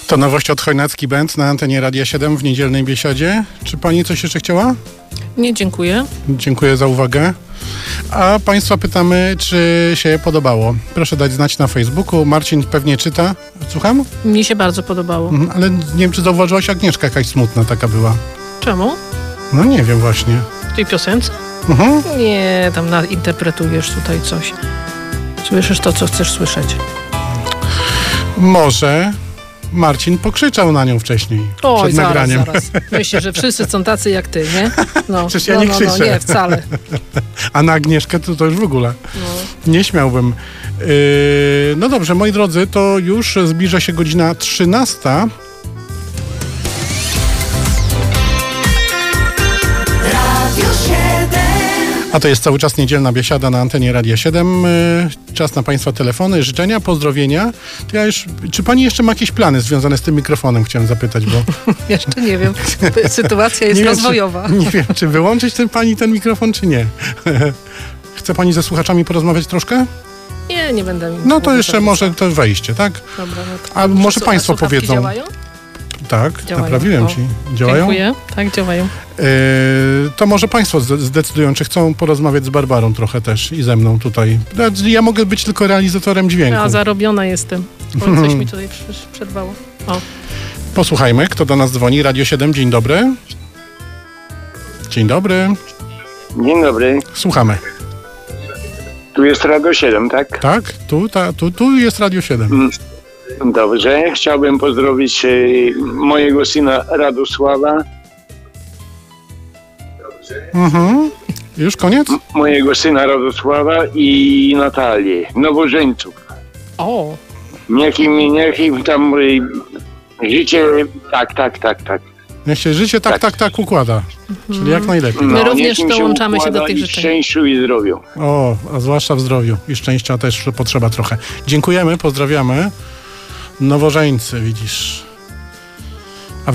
To nowość od Chojnacki Band na antenie Radia 7 w niedzielnej biesiadzie. Czy pani coś jeszcze chciała? Nie, dziękuję. Dziękuję za uwagę. A państwa pytamy, czy się podobało. Proszę dać znać na Facebooku. Marcin pewnie czyta. Słucham? Mnie się bardzo podobało. Ale nie wiem, czy zauważyłaś, Agnieszka jakaś smutna taka była. Czemu? No nie wiem właśnie. W tej piosence? Nie, tam interpretujesz tutaj coś. Słyszysz to, co chcesz słyszeć. Może Marcin pokrzyczał na nią wcześniej. Oj, przed nagraniem. zaraz. Myślę, że wszyscy są tacy jak ty, nie? No, Przecież ja nie krzyczę. nie, wcale. A na Agnieszkę to już w ogóle. Nie śmiałbym. No dobrze, moi drodzy, to już zbliża się godzina 13. A to jest cały czas niedzielna biesiada na antenie Radia 7. Czas na państwa telefony, życzenia, pozdrowienia. To ja już, czy pani jeszcze ma jakieś plany związane z tym mikrofonem? Chciałem zapytać, bo... Jeszcze nie wiem. Sytuacja jest rozwojowa. Nie wiem, czy wyłączyć ten mikrofon, czy nie. Chce pani ze słuchaczami porozmawiać troszkę? Nie będę. No to jeszcze może to wejście, tak? Dobra, no to a może państwo powiedzą. Działają? Tak, działają. naprawiłem ci. Działają? Dziękuję. Tak, działają. To może państwo zdecydują, czy chcą porozmawiać z Barbarą trochę też i ze mną tutaj. Ja mogę być tylko realizatorem dźwięku. Ja zarobiona jestem. Oj, coś mi tutaj przerwało. O. Posłuchajmy, kto do nas dzwoni. Radio 7, dzień dobry. Dzień dobry. Dzień dobry. Słuchamy. Tu jest Radio 7, tak? Tak, tu jest Radio 7. Dobrze. Chciałbym pozdrowić mojego syna Radosława. Już koniec? Mojego syna Radosława i Natalię, nowożeńców. O. Niech im tam życie tak. Niech się życie tak układa. Czyli jak najlepiej. My również niech im dołączamy się do tych w życzeń. szczęściu i zdrowiu. O, a zwłaszcza w zdrowiu. I szczęścia też potrzeba trochę. Dziękujemy, pozdrawiamy. Nowożeńcy, widzisz. A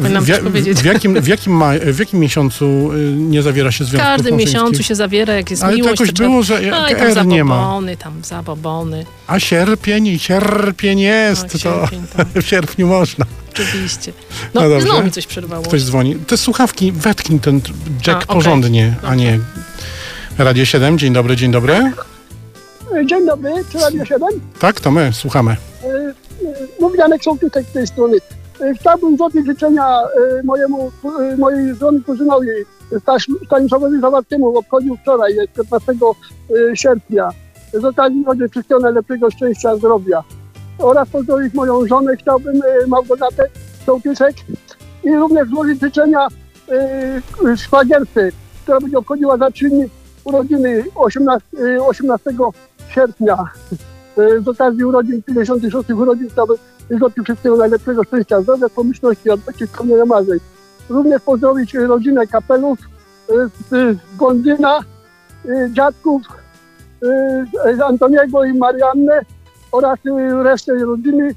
w jakim miesiącu nie zawiera się związków W każdym małżeńskich? miesiącu się zawiera, jak jest ale miłość. to jakoś było, że tam nie ma. zabobony. A sierpień jest. Sierpień, to w sierpniu można. Oczywiście. No znowu mi coś przerwało. Ktoś dzwoni. Te słuchawki wetknij ten jack porządnie, a nie... Radio 7, dzień dobry. Dzień dobry, czy Radio 7? Tak, to my, słuchamy. Janek Sołtysek z tej strony. Chciałbym złożyć życzenia mojej żony kuzynowi Stanisławowi Zawartemu. Obchodził wczoraj, 15 sierpnia. Z okazji życzę wszystkiego najlepszego, szczęścia, zdrowia. Oraz pozdrowić moją żonę, chciałbym Małgorzatę Sołtysek. I również złożyć życzenia szwagierce, która będzie obchodziła za 3 dni urodziny 18 sierpnia. Z okazji urodzin, 56 urodzin, chciałbym życzyć wszystkiego najlepszego, szczęścia, zdrowia, pomyślności, odbycie spełnienia marzeń. Również pozdrowić rodzinę Kapelów, Gondzyna, dziadków, Antoniego i Mariannę oraz resztę rodziny,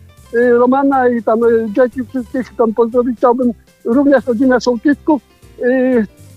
Romana i tam dzieci wszystkich tam pozdrowić. Chciałbym również rodzinę Sołtysków,